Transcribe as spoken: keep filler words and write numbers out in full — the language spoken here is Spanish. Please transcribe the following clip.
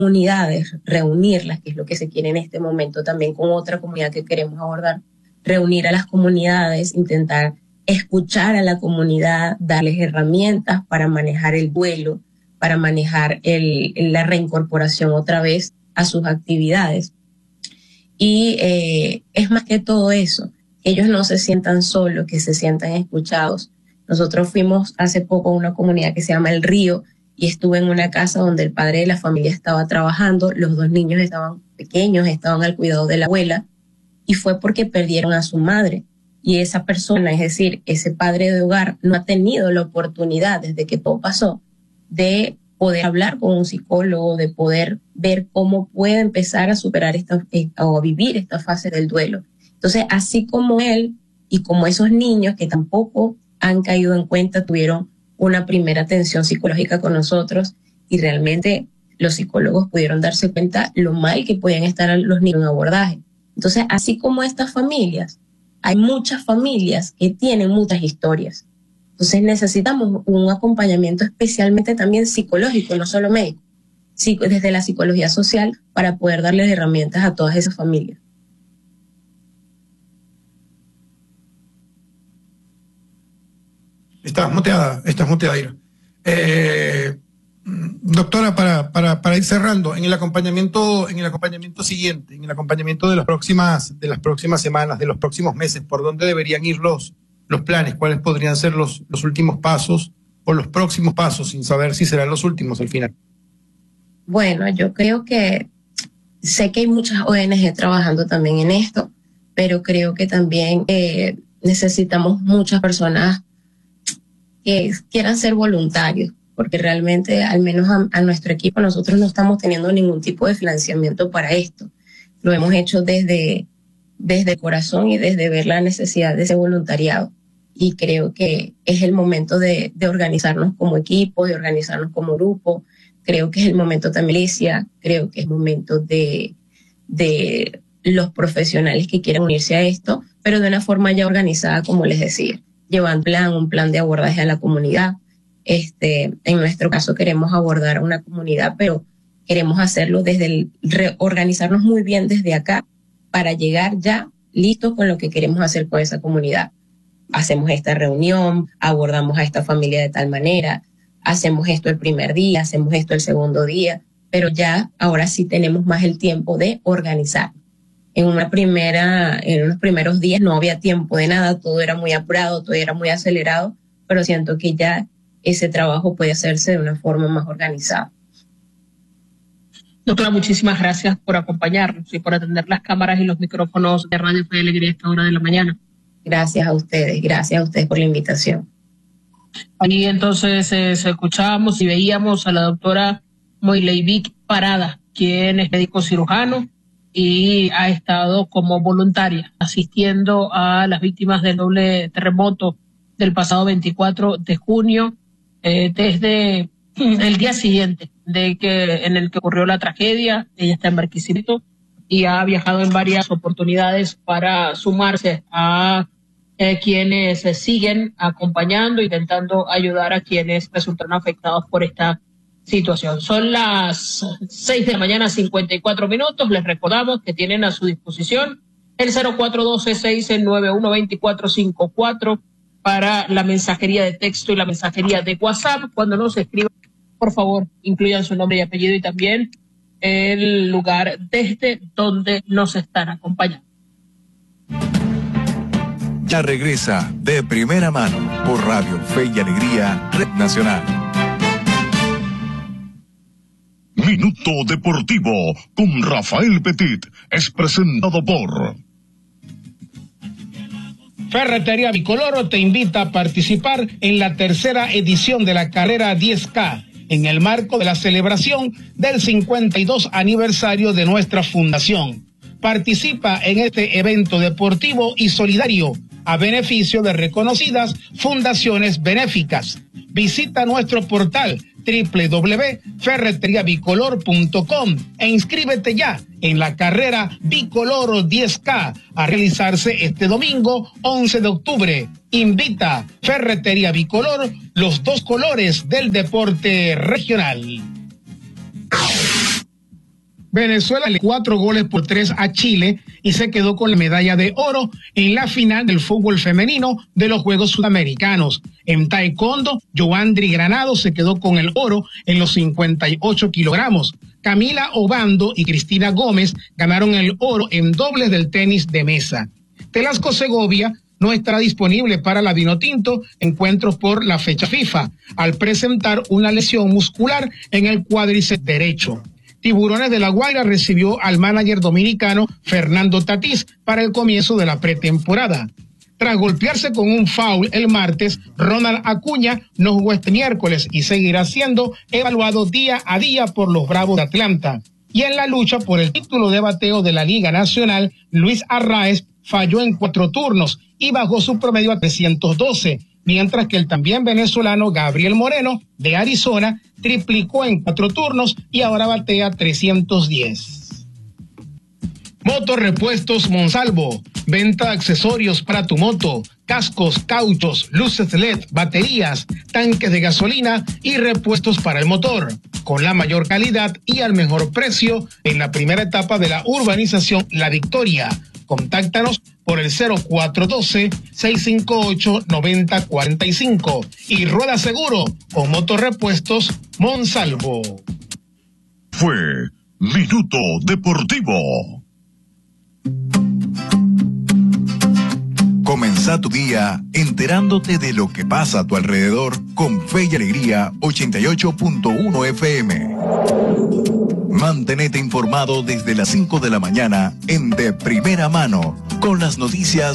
comunidades, reunirlas, que es lo que se quiere en este momento también con otra comunidad que queremos abordar, reunir a las comunidades, intentar escuchar a la comunidad, darles herramientas para manejar el duelo, para manejar el, la reincorporación otra vez a sus actividades. Y eh, es más que todo eso, que ellos no se sientan solos, que se sientan escuchados. Nosotros fuimos hace poco a una comunidad que se llama El Río y estuve en una casa donde el padre de la familia estaba trabajando, los dos niños estaban pequeños, estaban al cuidado de la abuela y fue porque perdieron a su madre. Y esa persona, es decir, ese padre de hogar no ha tenido la oportunidad desde que todo pasó de poder hablar con un psicólogo, de poder ver cómo puede empezar a superar esta, eh, o a vivir esta fase del duelo. Entonces, así como él y como esos niños que tampoco han caído en cuenta, tuvieron una primera atención psicológica con nosotros y realmente los psicólogos pudieron darse cuenta lo mal que podían estar los niños en abordaje. Entonces, así como estas familias, hay muchas familias que tienen muchas historias. Entonces necesitamos un acompañamiento especialmente también psicológico, no solo médico, desde la psicología social para poder darles herramientas a todas esas familias. Estás muteada, estás muteada, Ira. Eh, doctora, para, para, para ir cerrando, en el acompañamiento, en el acompañamiento siguiente, en el acompañamiento de las próximas, de las próximas semanas, de los próximos meses, ¿por dónde deberían ir los, los planes? ¿Cuáles podrían ser los, los últimos pasos o los próximos pasos, sin saber si serán los últimos al final? Bueno, yo creo que sé que hay muchas O N G trabajando también en esto, pero creo que también eh, necesitamos muchas personas que quieran ser voluntarios, porque realmente, al menos a, a nuestro equipo, nosotros no estamos teniendo ningún tipo de financiamiento para esto. Lo hemos hecho desde, desde el corazón y desde ver la necesidad de ese voluntariado. Y creo que es el momento de, de organizarnos como equipo, de organizarnos como grupo. Creo que es el momento de milicia, creo que es el momento de, de los profesionales que quieran unirse a esto, pero de una forma ya organizada, como les decía, llevando plan, un plan de abordaje a la comunidad. Este, en nuestro caso queremos abordar a una comunidad, pero queremos hacerlo desde el reorganizarnos muy bien desde acá para llegar ya listos con lo que queremos hacer con esa comunidad. Hacemos esta reunión, abordamos a esta familia de tal manera, hacemos esto el primer día, hacemos esto el segundo día, pero ya ahora sí tenemos más el tiempo de organizar. En una primera, en unos primeros días no había tiempo de nada, todo era muy apurado, todo era muy acelerado, pero siento que ya ese trabajo puede hacerse de una forma más organizada. Doctora, muchísimas gracias por acompañarnos y por atender las cámaras y los micrófonos de Radio Fe y Alegría a esta hora de la mañana. Gracias a ustedes, gracias a ustedes por la invitación. Ahí entonces eh, escuchábamos y veíamos a la doctora Moileivic Parada, quien es médico cirujano y ha estado como voluntaria asistiendo a las víctimas del doble terremoto del pasado veinticuatro de junio, eh, desde el día siguiente de que en el que ocurrió la tragedia. Ella está en Barquisimeto y ha viajado en varias oportunidades para sumarse a eh, quienes eh, siguen acompañando, intentando ayudar a quienes resultaron afectados por esta situación. Son las seis de la mañana, cincuenta y cuatro minutos. Les recordamos que tienen a su disposición el cero cuatro uno dos seis nueve uno dos cuatro cinco cuatro para la mensajería de texto y la mensajería de WhatsApp. Cuando nos escriban, por favor, incluyan su nombre y apellido y también el lugar desde donde nos están acompañando. Ya regresa De Primera Mano por Radio Fe y Alegría, Red Nacional. Minuto Deportivo con Rafael Petit es presentado por Ferretería Bicoloro te invita a participar en la tercera edición de la carrera diez K en el marco de la celebración del cincuenta y dos aniversario de nuestra fundación. Participa en este evento deportivo y solidario a beneficio de reconocidas fundaciones benéficas. Visita nuestro portal doble u doble u doble u punto ferretería bicolor punto com e inscríbete ya en la carrera Bicoloro diez K a realizarse este domingo once de octubre. Invita Ferretería Bicolor, los dos colores del deporte regional. Venezuela le cuatro goles por tres a Chile y se quedó con la medalla de oro en la final del fútbol femenino de los Juegos Sudamericanos. En taekwondo, Joandri Granado se quedó con el oro en los cincuenta y ocho kilogramos. Camila Obando y Cristina Gómez ganaron el oro en dobles del tenis de mesa. Telasco Segovia no estará disponible para la Vinotinto encuentros por la fecha FIFA, al presentar una lesión muscular en el cuádriceps derecho. Tiburones de La Guaira recibió al manager dominicano Fernando Tatís para el comienzo de la pretemporada. Tras golpearse con un foul el martes, Ronald Acuña no jugó este miércoles y seguirá siendo evaluado día a día por los Bravos de Atlanta. Y en la lucha por el título de bateo de la Liga Nacional, Luis Arraez falló en cuatro turnos y bajó su promedio a trescientos doce, mientras que el también venezolano Gabriel Moreno, de Arizona, triplicó en cuatro turnos y ahora batea trescientos diez. Motorrepuestos Monsalvo, venta de accesorios para tu moto, cascos, cauchos, luces L E D, baterías, tanques de gasolina y repuestos para el motor, con la mayor calidad y al mejor precio en la primera etapa de la urbanización La Victoria. Contáctanos por el cero cuatro uno dos, seis cinco ocho, nueve cero cuatro cinco y rueda seguro con Motorrepuestos Monsalvo. Fue Minuto Deportivo. Comenzá tu día enterándote de lo que pasa a tu alrededor con Fe y Alegría ochenta y ocho punto uno F M. Mantenete informado desde las cinco de la mañana en De Primera Mano con las noticias